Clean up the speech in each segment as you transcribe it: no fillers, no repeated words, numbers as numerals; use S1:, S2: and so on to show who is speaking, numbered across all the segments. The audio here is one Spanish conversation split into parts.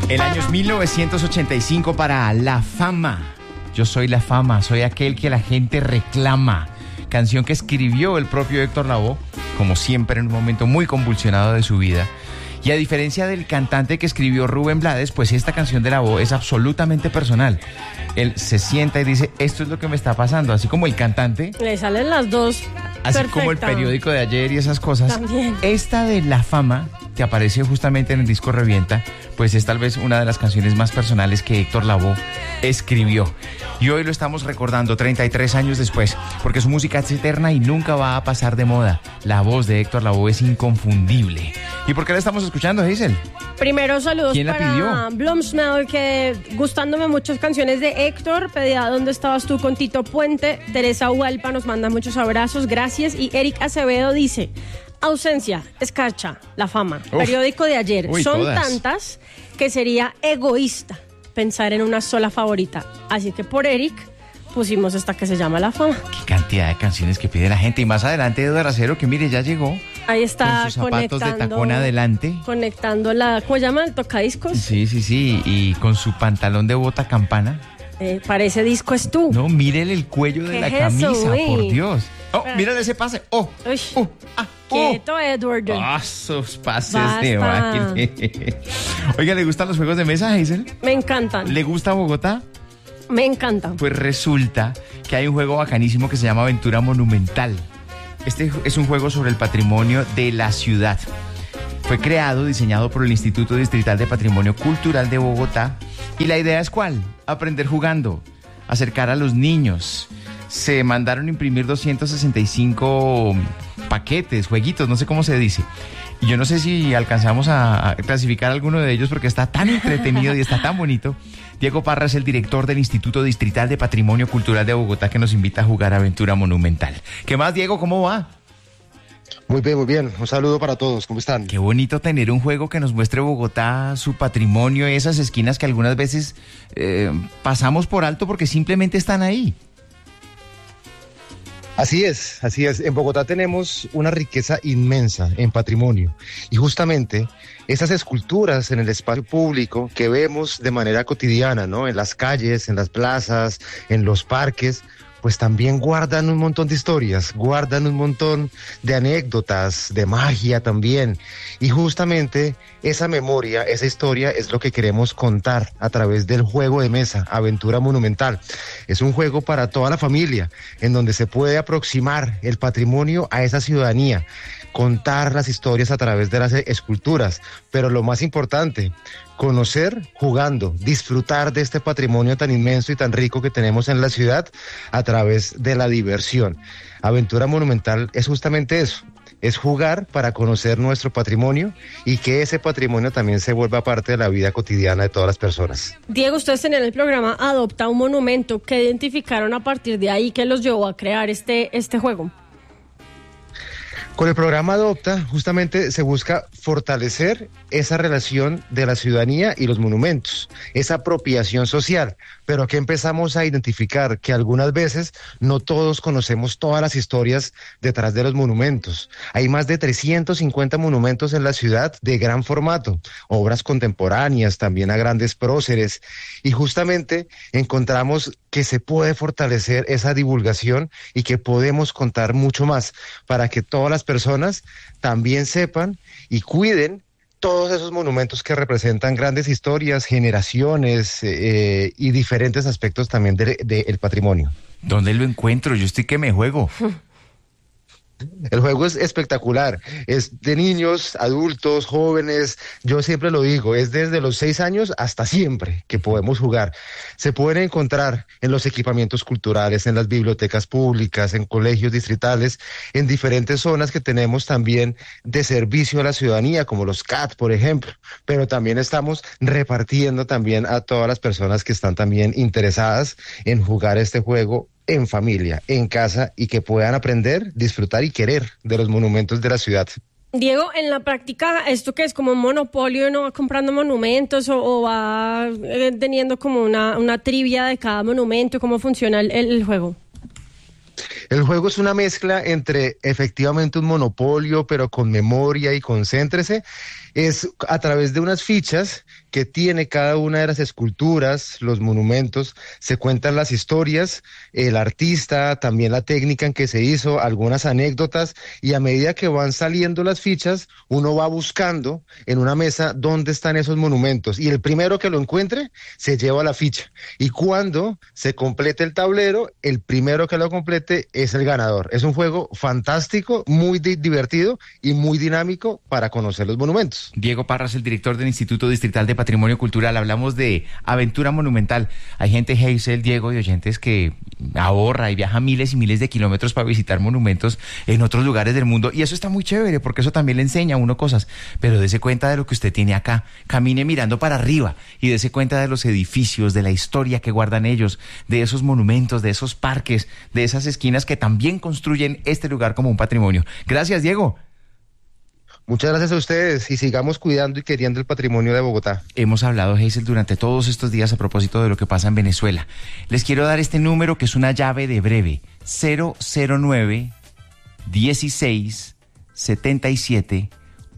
S1: El año es 1985 para La Fama. Yo soy la fama, soy aquel que la gente reclama. Canción que escribió el propio Héctor Lavoe, como siempre en un momento muy convulsionado de su vida. Y a diferencia del cantante que escribió Rubén Blades, pues esta canción de Lavoe es absolutamente personal. Él se sienta y dice, esto es lo que me está pasando. Así como el cantante,
S2: le salen las dos.
S1: así
S2: Perfecta.
S1: como el periódico de ayer y esas cosas.
S2: También.
S1: Esta de La Fama, que aparece justamente en el disco Revienta, pues es tal vez una de las canciones más personales que Héctor Lavoe escribió. Y hoy lo estamos recordando 33 años después, porque su música es eterna y nunca va a pasar de moda. La voz de Héctor Lavoe es inconfundible. ¿Y por qué la estamos escuchando, Hazel?
S2: Primero, saludos
S1: ¿Quién la
S2: para
S1: pidió?
S2: Blumsmell, que gustándome muchas canciones de Héctor, pedía ¿Dónde estabas tú con Tito Puente? Teresa Hualpa nos manda muchos abrazos, gracias. Y Eric Acevedo dice, ausencia, escarcha, La Fama,
S1: Uf.
S2: periódico de ayer.
S1: Uy,
S2: son
S1: todas.
S2: tantas que sería egoísta pensar en una sola favorita. Así que por Eric pusimos esta que se llama La Fama.
S1: Qué cantidad de canciones que pide la gente. Y más adelante Eduardo Acero, que mire, ya llegó.
S2: Ahí está
S1: Con sus zapatos de tacón adelante.
S2: Conectando la, ¿cómo se llama? El tocadiscos.
S1: Sí, sí, sí. Y con su pantalón de bota campana.
S2: Parece disco es tú.
S1: No, mírele el cuello de
S2: ¿Qué
S1: la
S2: es
S1: camisa,
S2: eso, güey?
S1: por Dios. Oh,
S2: Espera.
S1: mírale ese pase. Oh,
S2: Uy,
S1: oh.
S2: quieto, Edward.
S1: Ah, sus pases
S2: Basta.
S1: de baile. Oiga, ¿le gustan los juegos de mesa, Hazel?
S2: Me encantan,
S1: ¿Le gusta Bogotá?
S2: me encantan.
S1: Pues resulta que hay un juego bacanísimo que se llama Aventura Monumental. Este es un juego sobre el patrimonio de la ciudad. Fue creado, diseñado por el Instituto Distrital de Patrimonio Cultural de Bogotá. ¿Y la idea es cuál? Aprender jugando, acercar a los niños. Se mandaron imprimir 265 paquetes, jueguitos, no sé cómo se dice. Y yo no sé si alcanzamos a clasificar alguno de ellos porque está tan entretenido y está tan bonito. Diego Parra es el director del Instituto Distrital de Patrimonio Cultural de Bogotá que nos invita a jugar Aventura Monumental. ¿Qué más, Diego? ¿Cómo va?
S3: Muy bien, muy bien. Un saludo para todos. ¿Cómo están?
S1: Qué bonito tener un juego que nos muestre Bogotá, su patrimonio, esas esquinas que algunas veces pasamos por alto porque simplemente están ahí.
S3: Así es, así es. En Bogotá tenemos una riqueza inmensa en patrimonio y justamente esas esculturas en el espacio público que vemos de manera cotidiana, ¿no? En las calles, en las plazas, en los parques, pues también guardan un montón de historias, guardan un montón de anécdotas, de magia también. Y justamente esa memoria, esa historia es lo que queremos contar a través del juego de mesa, Aventura Monumental. Es un juego para toda la familia, en donde se puede aproximar el patrimonio a esa ciudadanía, contar las historias a través de las esculturas, pero lo más importante, conocer jugando, disfrutar de este patrimonio tan inmenso y tan rico que tenemos en la ciudad a través de la diversión. Aventura Monumental es justamente eso, es jugar para conocer nuestro patrimonio y que ese patrimonio también se vuelva parte de la vida cotidiana de todas las personas.
S2: Diego, ustedes tenían el programa Adopta un Monumento. ¿Qué identificaron a partir de ahí que los llevó a crear este juego?
S3: Con el programa Adopta, justamente se busca fortalecer esa relación de la ciudadanía y los monumentos, esa apropiación social, pero que empezamos a identificar que algunas veces no todos conocemos todas las historias detrás de los monumentos. Hay más de 350 monumentos en la ciudad de gran formato, obras contemporáneas, también a grandes próceres, y justamente encontramos que se puede fortalecer esa divulgación y que podemos contar mucho más para que todas las personas también sepan y cuiden todos esos monumentos que representan grandes historias, generaciones y diferentes aspectos también del patrimonio.
S1: ¿Dónde lo encuentro? Yo estoy que me juego.
S3: El juego es espectacular, es de niños, adultos, jóvenes, yo siempre lo digo, es desde los 6 años hasta siempre que podemos jugar. Se pueden encontrar en los equipamientos culturales, en las bibliotecas públicas, en colegios distritales, en diferentes zonas que tenemos también de servicio a la ciudadanía, como los CAT, por ejemplo, pero también estamos repartiendo también a todas las personas que están también interesadas en jugar este juego en familia, en casa, y que puedan aprender, disfrutar y querer de los monumentos de la ciudad.
S2: Diego, en la práctica, ¿esto qué es? ¿Como un monopolio, no va comprando monumentos o va teniendo como una trivia de cada monumento? ¿Cómo funciona el juego?
S3: El juego es una mezcla entre efectivamente un monopolio, pero con memoria y concéntrese, es a través de unas fichas que tiene cada una de las esculturas, los monumentos, se cuentan las historias, el artista, también la técnica en que se hizo, algunas anécdotas, y a medida que van saliendo las fichas, uno va buscando en una mesa dónde están esos monumentos, y el primero que lo encuentre se lleva la ficha, y cuando se complete el tablero, el primero que lo complete es el ganador. Es un juego fantástico, muy divertido y muy dinámico para conocer los monumentos.
S1: Diego Parras, el director del Instituto Distrital de Patrimonio Cultural. Hablamos de aventura monumental. Hay gente, Hazel, Diego, y oyentes que ahorra y viaja miles y miles de kilómetros para visitar monumentos en otros lugares del mundo, y eso está muy chévere porque eso también le enseña a uno cosas, pero dése cuenta de lo que usted tiene acá, camine mirando para arriba y dése cuenta de los edificios, de la historia que guardan ellos, de esos monumentos, de esos parques, de esas esquinas que también construyen este lugar como un patrimonio. Gracias, Diego.
S3: Muchas gracias a ustedes y sigamos cuidando y queriendo el patrimonio de Bogotá.
S1: Hemos hablado, Hazel, durante todos estos días a propósito de lo que pasa en Venezuela. Les quiero dar este número que es una llave de breve: 009 16 77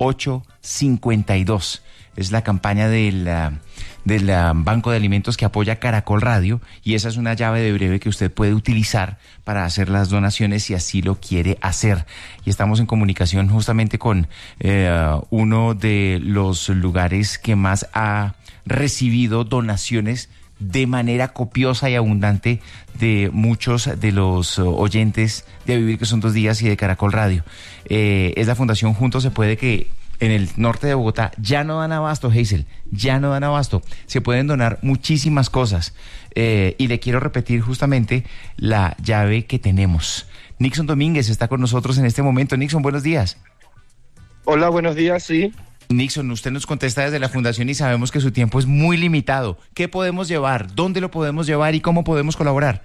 S1: 852. Es la campaña del Banco de Alimentos que apoya Caracol Radio, y esa es una llave de breve que usted puede utilizar para hacer las donaciones si así lo quiere hacer. Y estamos en comunicación justamente con uno de los lugares que más ha recibido donaciones de manera copiosa y abundante de muchos de los oyentes de A Vivir que son 2 días y de Caracol Radio. Es la Fundación Juntos se Puede, que en el norte de Bogotá ya no dan abasto, Hazel, ya no dan abasto. Se pueden donar muchísimas cosas. Y le quiero repetir justamente la llave que tenemos. Nixon Domínguez está con nosotros en este momento. Nixon, buenos días.
S4: Hola, buenos días, sí.
S1: Nixon, usted nos contesta desde la Fundación y sabemos que su tiempo es muy limitado. ¿Qué podemos llevar? ¿Dónde lo podemos llevar? ¿Y cómo podemos colaborar?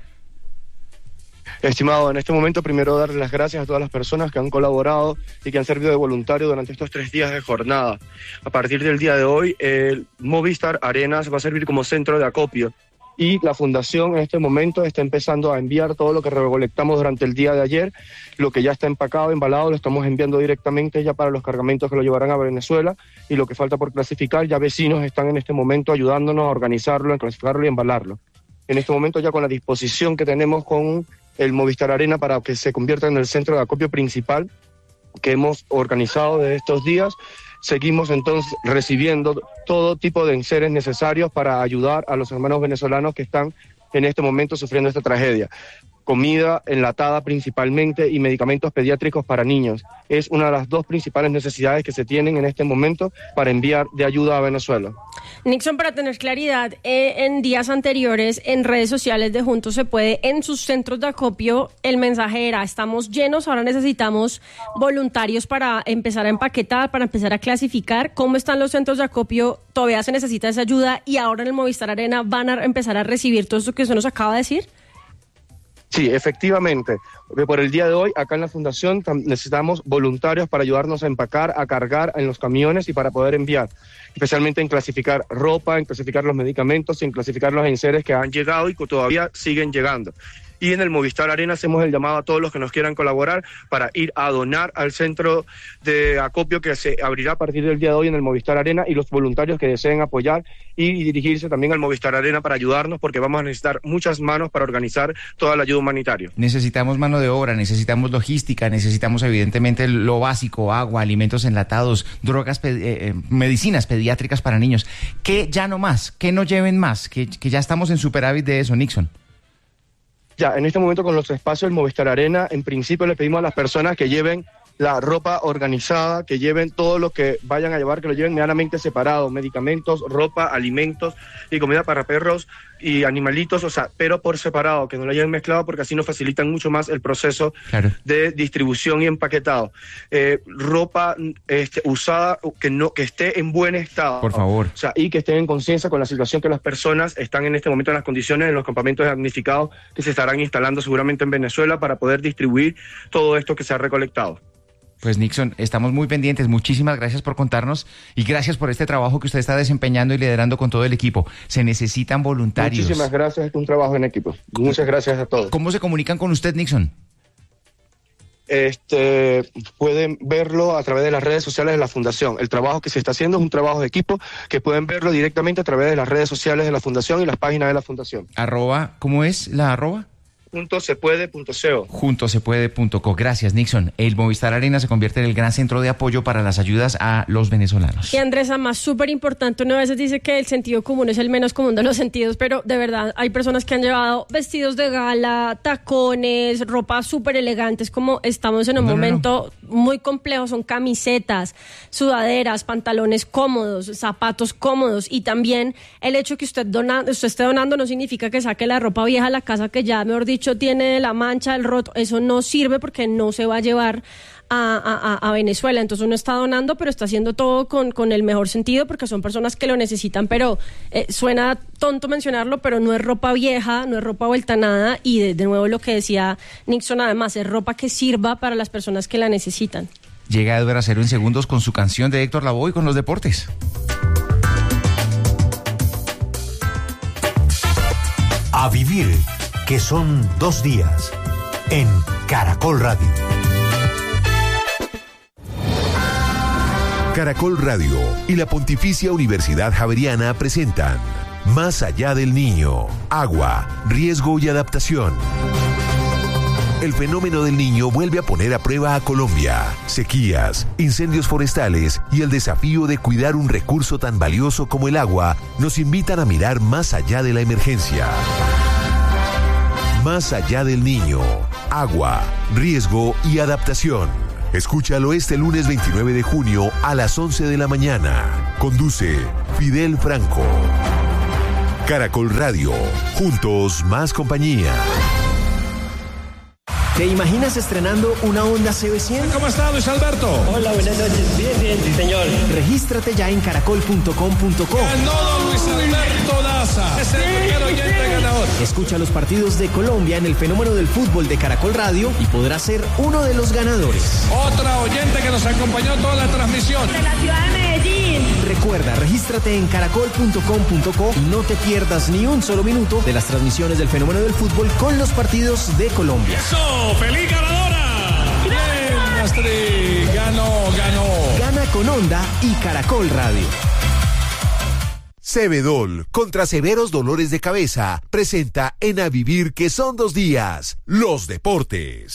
S4: Estimado, en este momento primero darle las gracias a todas las personas que han colaborado y que han servido de voluntario durante estos 3 días de jornada. A partir del día de hoy, el Movistar Arenas va a servir como centro de acopio, y la Fundación en este momento está empezando a enviar todo lo que recolectamos durante el día de ayer. Lo que ya está empacado, embalado, lo estamos enviando directamente ya para los cargamentos que lo llevarán a Venezuela, y lo que falta por clasificar, ya vecinos están en este momento ayudándonos a organizarlo, a clasificarlo y embalarlo. En este momento, ya con la disposición que tenemos con el Movistar Arena para que se convierta en el centro de acopio principal que hemos organizado de estos días, seguimos entonces recibiendo todo tipo de enseres necesarios para ayudar a los hermanos venezolanos que están en este momento sufriendo esta tragedia. Comida enlatada principalmente y medicamentos pediátricos para niños. Es una de las 2 principales necesidades que se tienen en este momento para enviar de ayuda a Venezuela.
S2: Nixon, para tener claridad, en días anteriores en redes sociales de Juntos se Puede, en sus centros de acopio, el mensaje era: estamos llenos, ahora necesitamos voluntarios para empezar a empaquetar, para empezar a clasificar. ¿Cómo están los centros de acopio? ¿Todavía se necesita esa ayuda? ¿Y ahora en el Movistar Arena van a empezar a recibir todo esto que usted nos acaba de decir?
S4: Sí, efectivamente. Por el día de hoy, acá en la Fundación necesitamos voluntarios para ayudarnos a empacar, a cargar en los camiones y para poder enviar, especialmente en clasificar ropa, en clasificar los medicamentos y en clasificar los enseres que han llegado y que todavía siguen llegando. Y en el Movistar Arena hacemos el llamado a todos los que nos quieran colaborar para ir a donar al centro de acopio que se abrirá a partir del día de hoy en el Movistar Arena, y los voluntarios que deseen apoyar y dirigirse también al Movistar Arena para ayudarnos, porque vamos a necesitar muchas manos para organizar toda la ayuda humanitaria.
S1: Necesitamos mano de obra, necesitamos logística, necesitamos evidentemente lo básico: agua, alimentos enlatados, drogas, medicinas pediátricas para niños. ¿Qué ya no más? ¿Qué no lleven más? Que ya estamos en superávit de eso, Nixon.
S4: Ya, en este momento con los espacios del Movistar Arena, en principio le pedimos a las personas que lleven la ropa organizada, que lleven todo lo que vayan a llevar, que lo lleven medianamente separado: medicamentos, ropa, alimentos y comida para perros y animalitos, o sea, pero por separado, que no lo lleven mezclado, porque así nos facilitan mucho más el proceso de distribución y empaquetado. Ropa usada que esté en buen estado,
S1: por favor,
S4: o sea, y que estén en conciencia con la situación que las personas están en este momento, en las condiciones, en los campamentos damnificados que se estarán instalando seguramente en Venezuela para poder distribuir todo esto que se ha recolectado.
S1: Pues Nixon, estamos muy pendientes. Muchísimas gracias por contarnos y gracias por este trabajo que usted está desempeñando y liderando con todo el equipo. Se necesitan voluntarios.
S4: Muchísimas gracias, es un trabajo en equipo. Muchas gracias a todos.
S1: ¿Cómo se comunican con usted, Nixon?
S4: pueden verlo a través de las redes sociales de la Fundación. El trabajo que se está haciendo es un trabajo de equipo que pueden verlo directamente a través de las redes sociales de la Fundación y las páginas de la Fundación.
S1: ¿Cómo es la arroba?
S4: @juntosepuede.co.
S1: Juntosepuede.co. Gracias, Nixon. El Movistar Arena se convierte en el gran centro de apoyo para las ayudas a los venezolanos.
S2: Y Andrés, además, súper importante, uno a veces dice que el sentido común es el menos común de los sentidos, pero de verdad hay personas que han llevado vestidos de gala, tacones, ropa súper elegantes, como estamos en un momento muy complejo, son camisetas, sudaderas, pantalones cómodos, zapatos cómodos, y también el hecho que usted esté donando no significa que saque la ropa vieja a la casa, que ya, mejor dicho, tiene la mancha, el roto. Eso no sirve porque no se va a llevar a Venezuela. Entonces uno está donando, pero está haciendo todo con el mejor sentido, porque son personas que lo necesitan. Pero suena tonto mencionarlo, pero no es ropa vieja, no es ropa vuelta a nada, y de nuevo lo que decía Nixon, además es ropa que sirva para las personas que la necesitan.
S1: Llega Edward Acero en segundos con su canción de Héctor Lavoe con los deportes.
S5: A vivir, que son 2 días, en Caracol Radio.
S6: Caracol Radio y la Pontificia Universidad Javeriana presentan Más allá del niño, agua, riesgo y adaptación. El fenómeno del Niño vuelve a poner a prueba a Colombia. Sequías, incendios forestales y el desafío de cuidar un recurso tan valioso como el agua nos invitan a mirar más allá de la emergencia. Más allá del niño, agua, riesgo y adaptación. Escúchalo este lunes 29 de junio a las 11 de la mañana. Conduce Fidel Franco. Caracol Radio, juntos más compañía.
S7: ¿Te imaginas estrenando una Honda CB100?
S8: ¿Cómo está, Luis Alberto?
S9: Hola, buenas noches. Bien, sí, señor.
S7: Regístrate ya en caracol.com.co.
S8: Ganó don Luis Alberto Daza. Es el primer oyente ganador.
S7: Escucha los partidos de Colombia en el fenómeno del fútbol de Caracol Radio y podrás ser uno de los ganadores.
S8: Otra oyente que nos acompañó toda la transmisión.
S10: De la ciudad de Medellín.
S7: Recuerda, regístrate en caracol.com.co y no te pierdas ni un solo minuto de las transmisiones del fenómeno del fútbol con los partidos de Colombia.
S8: ¡Eso! ¡Feliz ganadora! ¡Bien, Astrid! Ganó.
S7: Gana con Honda y Caracol Radio.
S6: Cebedol, contra severos dolores de cabeza, presenta en A Vivir, que son 2 días, los deportes.